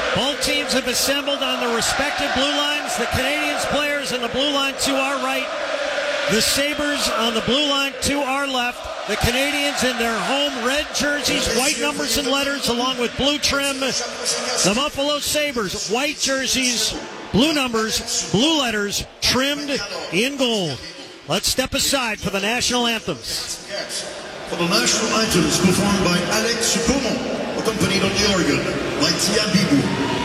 Both teams have assembled on their respective blue lines. The Canadians players on the blue line to our right. The Sabres on the blue line to our left. The Canadians in their home red jerseys, white numbers and letters along with blue trim. The Buffalo Sabres, white jerseys, blue numbers, blue letters, trimmed in gold. Let's step aside for the national anthems. For the national anthems performed by Alex Beaumont, accompanied on the organ by Tia Bibou.